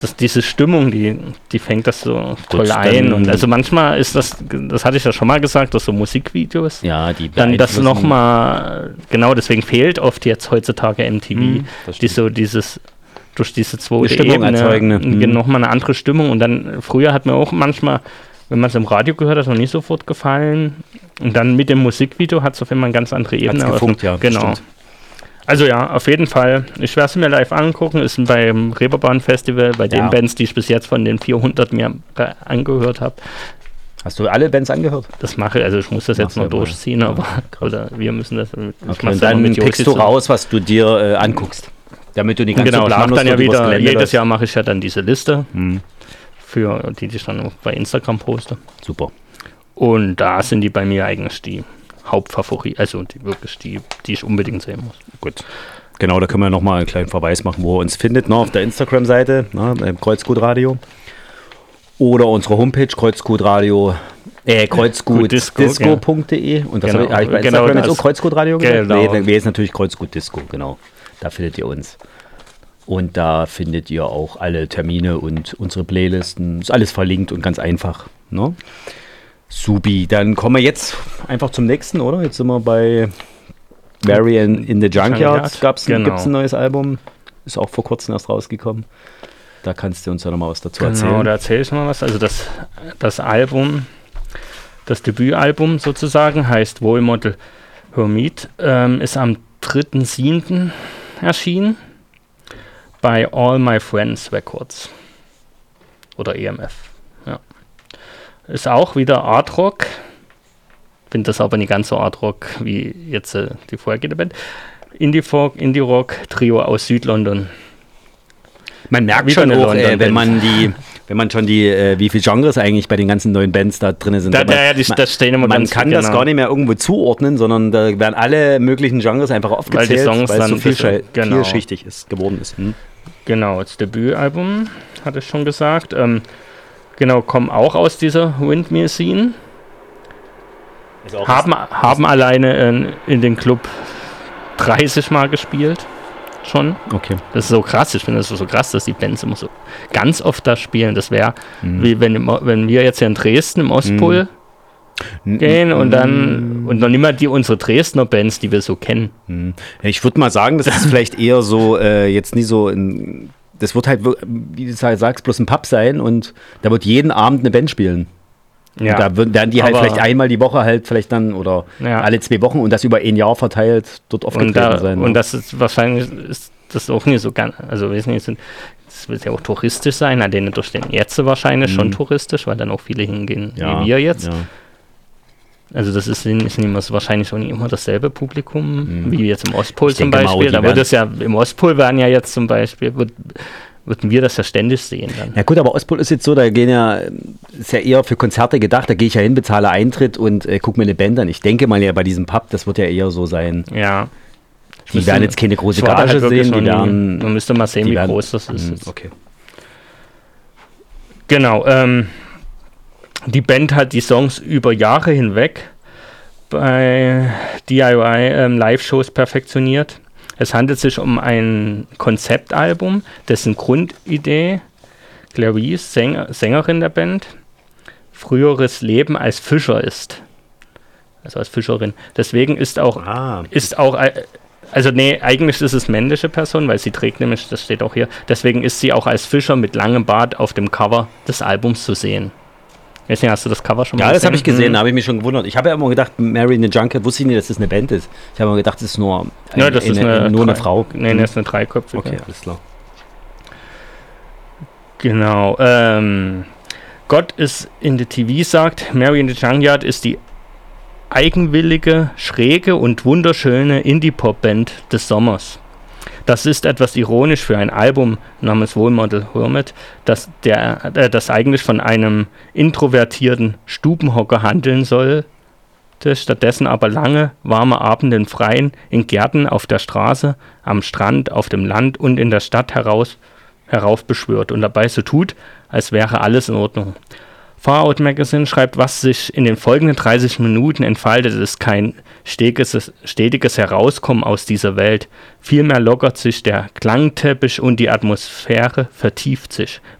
diese Stimmung, die fängt das so toll ein. Und also manchmal ist das hatte ich ja schon mal gesagt, dass so Musikvideos, ja, die dann das nochmal, genau deswegen fehlt oft jetzt heutzutage MTV, die so durch diese zweite Stimmung erzeugen, nochmal eine andere Stimmung. Und dann, früher hat mir auch manchmal, wenn man es im Radio gehört hat, noch nicht sofort gefallen. Und dann mit dem Musikvideo hat es auf einmal eine ganz andere Ebene. Gefunkt, ja, genau. Stimmt. Also ja, auf jeden Fall. Ich werde es mir live angucken. Ist beim Reeperbahn-Festival, bei den Bands, die ich bis jetzt von den 400 mir angehört habe. Hast du alle Bands angehört? Das mache ich, also ich muss das jetzt noch durchziehen, aber oder wir müssen das. Okay, und dann pickst du raus, was du dir anguckst, damit du die ganze Genau, ich mache dann ja wieder, jedes Jahr mache ich ja dann diese Liste, für die ich dann auch bei Instagram poste. Super. Und da sind die bei mir eigentlich die Hauptfavorit, also die ich unbedingt sehen muss. Gut. Genau, da können wir nochmal einen kleinen Verweis machen, wo ihr uns findet, auf der Instagram-Seite, Kreuzgutradio. Oder unsere Homepage, kreuzgutdisco.de. Und das habe ich bei Instagram jetzt auch Kreuzgutradio gesagt? Genau. Nee, ist natürlich Kreuzgutdisco, genau. Da findet ihr uns. Und da findet ihr auch alle Termine und unsere Playlisten. Ist alles verlinkt und ganz einfach. Ne? Supi, dann kommen wir jetzt einfach zum nächsten, oder? Jetzt sind wir bei Mary in the Junkyard. Gibt's ein neues Album. Ist auch vor kurzem erst rausgekommen. Da kannst du uns ja nochmal was dazu erzählen. Genau, da erzähle ich mal was. Also das Album, das Debütalbum sozusagen, heißt Role Model Hermit, ist am 3.7. erschienen bei All My Friends Records oder EMF. Ja. Ist auch wieder Art Rock. Finde das aber nicht ganz so Art Rock wie jetzt die vorhergehende Band. Indie-Folk, Indie-Rock, Trio aus Südlondon. Man merkt schon auch, wenn man schon wie viele Genres eigentlich bei den ganzen neuen Bands da drin sind. Das stehen immer man kann das gar nicht mehr irgendwo zuordnen, sondern da werden alle möglichen Genres einfach aufgezählt, weil es so vielschichtig geworden ist. Genau, das Debütalbum, hatte ich schon gesagt. Kommen auch aus dieser Windmill-Scene. Haben alleine in den Club 30 Mal gespielt. Schon. Okay. Das ist so krass. Ich finde das so krass, dass die Bands immer so ganz oft da spielen. Das wäre, wie wenn wir jetzt hier in Dresden im Ostpol gehen und noch nicht mal unsere Dresdner Bands, die wir so kennen. Ich würde mal sagen, das ist vielleicht eher so, jetzt nie so das wird halt, wie du halt sagst, bloß ein Pub sein und da wird jeden Abend eine Band spielen. Ja, und da werden die halt vielleicht einmal die Woche halt vielleicht dann oder alle 2 Wochen und das über ein Jahr verteilt dort aufgetreten sein. Und das ist wahrscheinlich ist das auch nicht so ganz, also weiß nicht, das wird ja auch touristisch sein, an denen durch den jetzt wahrscheinlich schon touristisch, weil dann auch viele hingehen wie wir jetzt. Ja. Also das ist nicht immer so, wahrscheinlich auch nicht immer dasselbe Publikum wie jetzt im Ostpol zum Beispiel. Da wird es ja im Ostpol werden ja jetzt zum Beispiel würden wir das ja ständig sehen dann. Ja gut, aber Ostpol ist jetzt so, ist ja eher für Konzerte gedacht, da gehe ich ja hin, bezahle Eintritt und gucke mir eine Band an. Ich denke mal ja bei diesem Pub, das wird ja eher so sein. Ja. Die werden jetzt keine große Gage sehen, man müsste mal sehen, wie groß das ist. Okay. Genau, die Band hat die Songs über Jahre hinweg bei DIY Live-Shows perfektioniert. Es handelt sich um ein Konzeptalbum, dessen Grundidee Clarice, Sängerin der Band, früheres Leben als Fischer ist. Also als Fischerin. Deswegen eigentlich ist es männliche Person, weil sie trägt nämlich, das steht auch hier, deswegen ist sie auch als Fischer mit langem Bart auf dem Cover des Albums zu sehen. Weiß nicht, hast du das Cover schon mal gesehen? Ja, das habe ich gesehen, da habe ich mich schon gewundert. Ich habe ja immer gedacht, Mary in the Junkyard, wusste ich nicht, dass das eine Band ist. Ich habe immer gedacht, das ist nur eine Frau. Nee, das ist eine dreiköpfige. Okay, alles klar. Genau. Gott ist in the TV sagt, Mary in the Junkyard ist die eigenwillige, schräge und wunderschöne Indie-Pop-Band des Sommers. Das ist etwas ironisch für ein Album namens Role Model Hermit, das eigentlich von einem introvertierten Stubenhocker handeln sollte, stattdessen aber lange, warme Abende im Freien, in Gärten, auf der Straße, am Strand, auf dem Land und in der Stadt herauf beschwört und dabei so tut, als wäre alles in Ordnung. Far Out Magazine schreibt, was sich in den folgenden 30 Minuten entfaltet, ist kein stetiges Herauskommen aus dieser Welt. Vielmehr lockert sich der Klangteppich und die Atmosphäre vertieft sich.